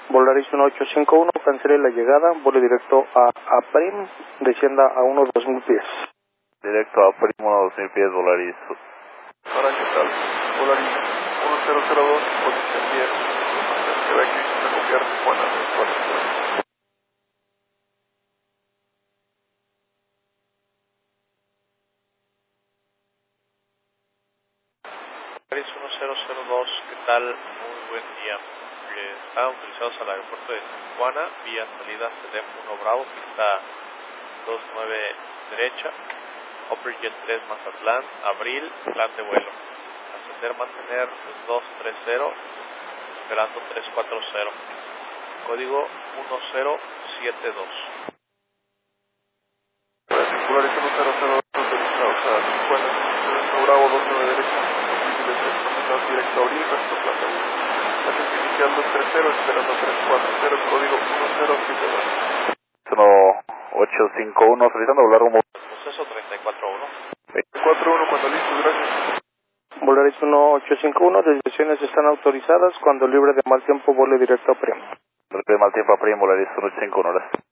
Volaris 1851, cancele la llegada, vuelo directo a Prim, descienda a 1-2000 pies. Directo a Prim, 1-2000 pies, Volaris. Hola, ¿qué tal? Volaris 1002, posición 10. Quebec, recopiar Tijuana, 4. Volaris 1002, ¿qué tal? Muy buen día. Están autorizados al aeropuerto de Tijuana, vía salida CDEM 1 Bravo, pista 29 derecha, Upperjet 3 Mazatlán, abril, plan de vuelo. Ascender, mantener 230, esperando 340, código 1072. Volaris 1002, autorizados a Tijuana, CDEM 1 Bravo, 29 derecha, directo a abril, resto plan de vuelo. Ascender inicial 230, esperando 340, código 1072. 1851, solicitando volar rumbo. Proceso 341. 41, cuando listo, gracias. Volaris 1851, desviaciones están autorizadas, cuando libre de mal tiempo vuelo directo a Prim. Libre de mal tiempo a Prim, Volaris 1851, gracias.